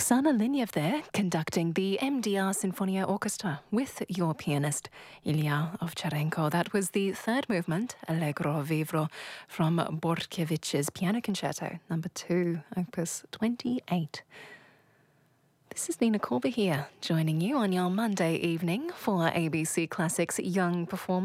Oksana Liniev there, conducting the MDR Sinfonia Orchestra with your pianist, Ilya Ovcharenko. That was the third movement, Allegro Vivro, from Bortkevich's Piano Concerto, number 2, opus 28. This is Nina Corber here, joining you on your Monday evening for ABC Classics Young Performers.